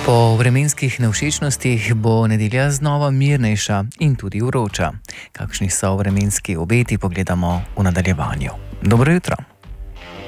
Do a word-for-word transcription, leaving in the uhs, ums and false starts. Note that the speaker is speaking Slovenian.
Po vremenskih nevšečnostih bo nedelja znova mirnejša in tudi vroča. Kakšni so vremenski obeti, pogledamo v nadaljevanju. Dobro jutro.